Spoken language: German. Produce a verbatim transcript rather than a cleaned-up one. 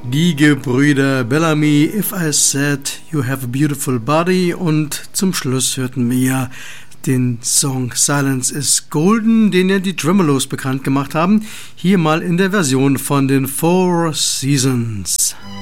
Die Gebrüder Bellamy, If I Said You Have a Beautiful Body, und zum Schluss hörten wir den Song Silence is Golden, den ja die Tremolos bekannt gemacht haben, hier mal in der Version von den Four Seasons.